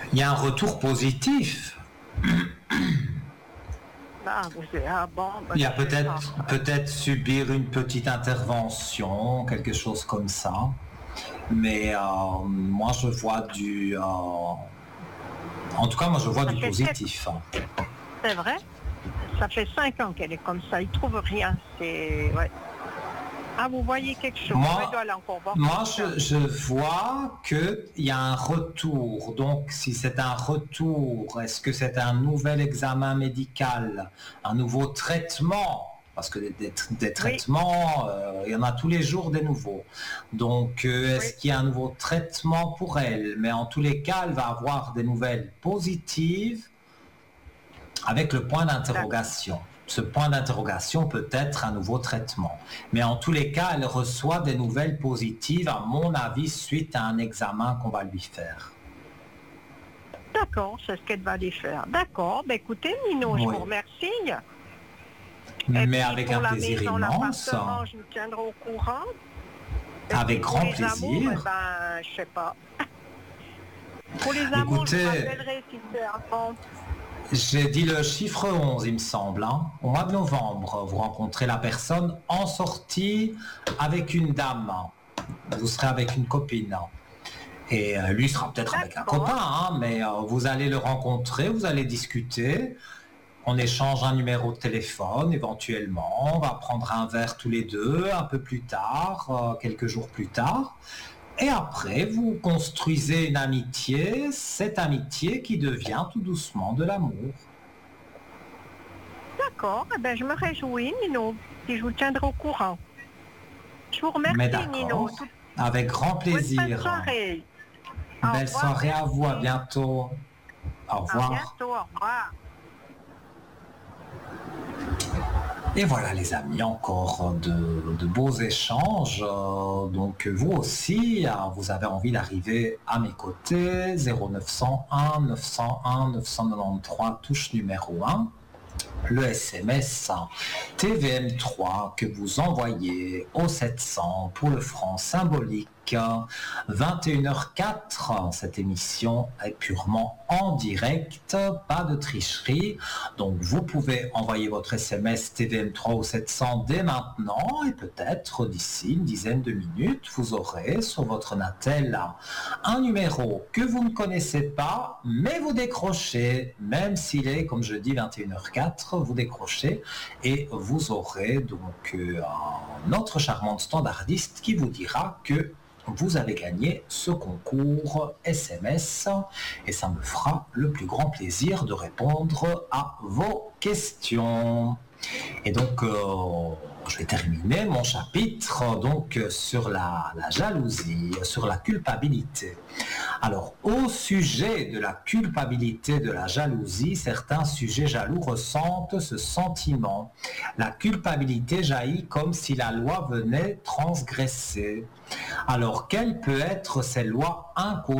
Il y a un retour positif. Il y a peut-être subir une petite intervention, quelque chose comme ça. Mais moi, je vois en tout cas, moi, je vois du positif. C'est vrai. Ça fait 5 ans qu'elle est comme ça. Il trouve rien. Ouais. Ah, vous voyez quelque chose. Moi, je vois qu'il y a un retour. Donc, si c'est un retour, est-ce que c'est un nouvel examen médical, un nouveau traitement? Parce que des traitements, il y en a tous les jours des nouveaux. Donc, est-ce qu'il y a un nouveau traitement pour elle? Mais en tous les cas, elle va avoir des nouvelles positives avec le point d'interrogation. Ce point d'interrogation peut être un nouveau traitement. Mais en tous les cas, elle reçoit des nouvelles positives, à mon avis, suite à un examen qu'on va lui faire. D'accord, c'est ce qu'elle va lui faire. D'accord, écoutez, Nino, je vous remercie. Mais avec un plaisir immense. Je vous tiendrai au courant. Avec grand plaisir. Amours, je sais pas. Pour les amours, je vous rappellerai si c'est avant. J'ai dit le chiffre 11, il me semble. Au mois de novembre, vous rencontrez la personne en sortie avec une dame. Vous serez avec une copine. Et lui sera peut-être avec un copain, mais vous allez le rencontrer, vous allez discuter. On échange un numéro de téléphone éventuellement. On va prendre un verre tous les deux un peu plus tard, quelques jours plus tard. Et après, vous construisez une amitié, cette amitié qui devient tout doucement de l'amour. D'accord, je me réjouis, Nino, et je vous tiendrai au courant. Je vous remercie, Nino. Avec grand plaisir. Bonne soirée. Belle soirée à vous, à bientôt. Au revoir. À bientôt, au revoir. Et voilà les amis, encore de beaux échanges. Donc vous aussi, vous avez envie d'arriver à mes côtés. 0901 901 993, touche numéro 1. Le SMS TVM3 que vous envoyez au 700 pour le franc symbolique. 21h04, cette émission est purement en direct, pas de tricherie. Donc vous pouvez envoyer votre SMS TVM3 au 700 dès maintenant et peut-être d'ici une dizaine de minutes, vous aurez sur votre Natel un numéro que vous ne connaissez pas, mais vous décrochez, même s'il est, comme je dis, 21h04, vous décrochez et vous aurez donc notre charmante standardiste qui vous dira que vous avez gagné ce concours SMS et ça me fera le plus grand plaisir de répondre à vos questions. Et donc, je vais terminer mon chapitre donc sur la jalousie, sur la culpabilité. Alors, au sujet de la culpabilité de la jalousie, certains sujets jaloux ressentent ce sentiment. La culpabilité jaillit comme si la loi venait transgresser. Alors, quelles peuvent être ces lois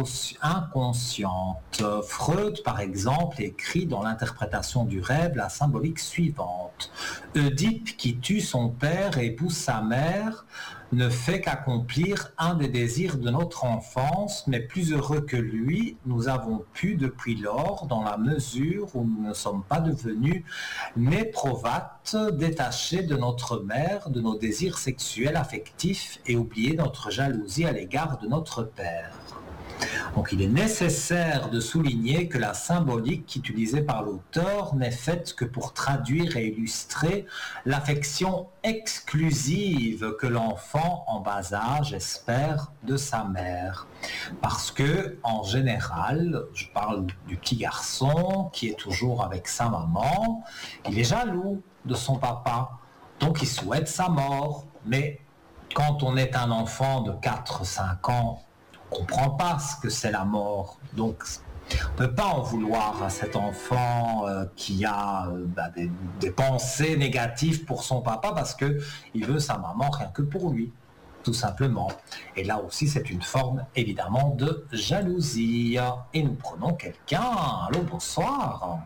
inconscientes? Freud, par exemple, écrit dans l'interprétation du rêve la symbolique suivante. Oedipe, qui tue son père et épouse sa mère, ne fait qu'accomplir un des désirs de notre enfance, mais plus heureux que lui, nous avons pu depuis lors, dans la mesure où nous ne sommes pas devenus néprovates, détachés de notre mère, de nos désirs sexuels, affectifs et oublier notre jalousie à l'égard de notre père. Donc il est nécessaire de souligner que la symbolique utilisée par l'auteur n'est faite que pour traduire et illustrer l'affection exclusive que l'enfant en bas âge espère de sa mère. Parce que, en général, je parle du petit garçon qui est toujours avec sa maman, il est jaloux de son papa, donc il souhaite sa mort. Mais quand on est un enfant de 4-5 ans, on ne comprend pas ce que c'est la mort. Donc, on ne peut pas en vouloir à cet enfant qui a des pensées négatives pour son papa parce qu'il veut sa maman rien que pour lui, tout simplement. Et là aussi, c'est une forme, évidemment, de jalousie. Et nous prenons quelqu'un. Allô, bonsoir.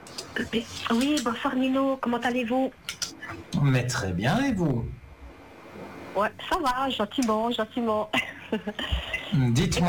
Oui, bonsoir Nino, comment allez-vous? Mais très bien, et vous? Ouais, ça va, gentiment. Dites-moi.